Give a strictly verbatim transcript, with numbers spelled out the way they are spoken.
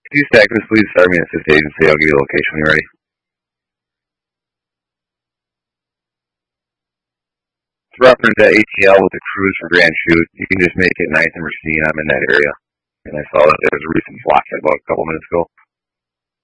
Could you stack this, please? Sorry, me assist agency. I'll give you the location when you're ready. It's referenced at A T L with the cruise for Grand Chute. You can just make it ninth and Racine. I'm in that area. And I saw that there was a recent block about a couple minutes ago.